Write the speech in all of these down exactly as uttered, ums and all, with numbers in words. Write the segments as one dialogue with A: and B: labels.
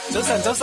A: 早晨，早晨。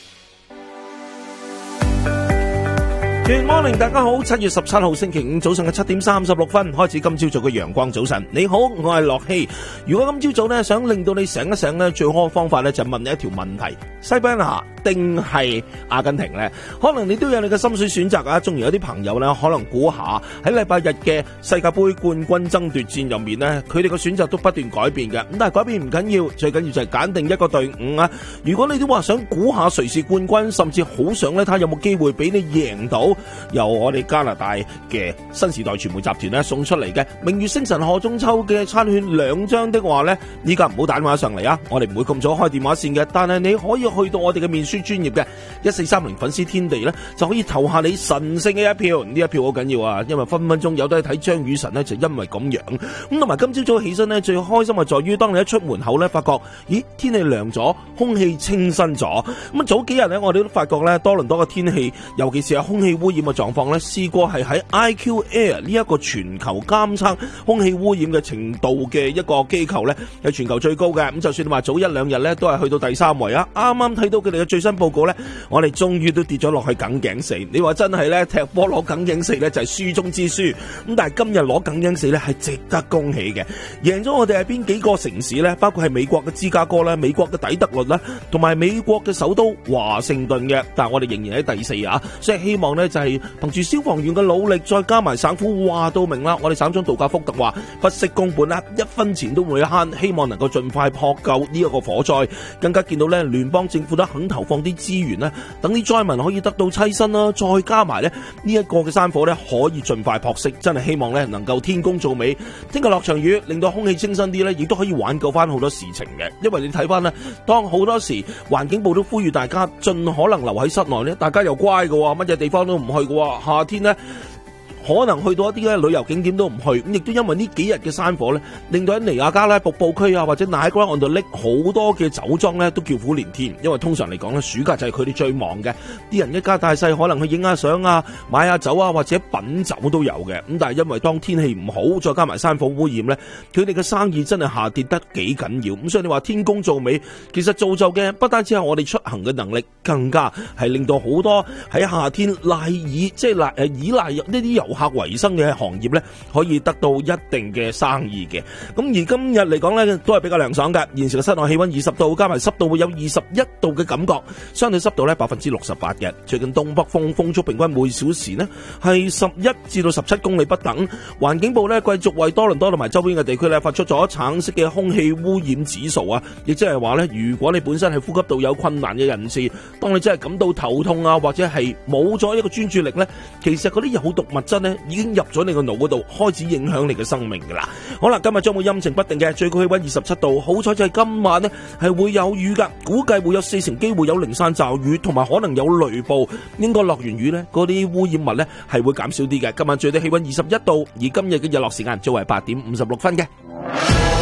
B: Good morning， 大家好，七月十七號星期五早上嘅七點三十六分開始今朝早嘅陽光早晨。你好，我係樂希。如果今朝早咧想令到你醒一醒咧，最好嘅方法咧就問你一條問題：西班牙定係阿根廷呢？可能你都有你嘅心水選擇啊。仲有啲朋友呢，可能估下喺禮拜日嘅世界盃冠軍爭奪戰入面呢，佢哋嘅選擇都不斷改變嘅。咁但係改變唔緊要，最緊要就係揀定一個隊伍啊。如果你都話想估下誰是冠軍，甚至好想咧睇下有冇機會俾你贏到，由我哋加拿大嘅新時代傳媒集團咧送出嚟嘅明月星辰賀中秋嘅餐券兩張的話呢，依家唔好打電話上嚟啊，我哋唔會咁早開電話線嘅，但係你可以去到我哋嘅面書專頁嘅一四三零粉絲天地呢，就可以投下你神聖嘅一票。呢一票好緊要啊，因為分分鐘有得睇張雨晨呢，就因為咁樣咁。同埋今朝早起身呢，最開心係在於當你一出門口呢，發覺咦天氣涼咗，空氣清新咗。咁早幾日呢，我哋都發覺呢，多倫多嘅天氣，尤其是係空氣污染嘅狀況呢，試過係喺 I Q Air 呢一個全球監測空氣污染嘅程度嘅一個機構呢，係全球最高嘅。咁就算你話早一兩日呢，都係去到第三位啊。啱啱睇到佢哋嘅最新報告呢，我哋終於都跌咗落去梗頸四。你話真係呢，踢波攞梗頸四呢，就係輸中之輸。咁但係今日攞梗頸四呢，係值得恭喜嘅。贏咗我哋係邊幾個城市呢？包括係美國嘅芝加哥啦、美國嘅底特律啦，同埋美國嘅首都華盛頓嘅。但係我哋仍然喺第四啊，所以希望呢，就係憑住消防員嘅努力，再加埋省府話到明啦，我哋省長杜格福特話不惜工本啦，一分錢都唔會慳，希望能夠盡快撲救呢一個火災。更加見到呢，聯邦政府都肯投放啲資源呢，等啲災民可以得到棲身啦，再加埋呢呢一個嘅山火呢，可以盡快撲熄。真係希望呢能夠天公造美，聽日落場雨，令到空氣清新啲呢，亦都可以挽救翻好多事情嘅。因為你睇翻呢，當好多時環境部都呼籲大家盡可能留喺室內呢，大家又乖嘅，乜嘢地方都唔去嘅。夏天呢，可能去到一啲咧旅遊景點都唔去，咁亦都因為呢幾日嘅山火咧，令到喺尼亞加拉瀑布區啊，或者 Niagara on the Lake 好多嘅酒莊咧都叫苦連天。因為通常嚟講咧，暑假就係佢哋最忙嘅，啲人一家大細可能去影下相啊、買下酒啊，或者品酒都有嘅。咁但係因為當天氣唔好，再加埋山火污染咧，佢哋嘅生意真係下跌得幾緊要。咁所以你話天公造美，其實造就嘅不單止係我哋出行嘅能力，更加係令到好多喺夏天賴以即係賴誒依賴呢啲遊客為生嘅行業咧，可以得到一定嘅生意嘅。咁而今日嚟講咧，都係比較涼爽嘅。現時嘅室內氣溫二十度，加埋濕度會有二十一度嘅感覺，相對濕度咧百分之六十八嘅。最近東北風風速平均每小時呢係十一至到十七公里不等。環境部咧繼續為多倫多同埋周邊嘅地區咧發出咗橙色嘅空氣污染指數啊，亦即係話咧，如果你本身係呼吸道有困難嘅人士，當你真係感到頭痛啊，或者係冇咗一個專注力咧，其實嗰啲有毒物質咧已經入咗你個腦嗰度，開始影響你嘅生命噶啦。好啦，今日將會陰晴不定嘅，最高氣溫二十七度。好彩就係今晚呢係會有雨噶，估計會有四成機會有零散驟雨，同埋可能有雷暴。應該落完雨呢，嗰啲污染物呢係會減少啲嘅。今晚最低氣溫二十一度，而今日嘅日落時間最為八點五十六分嘅。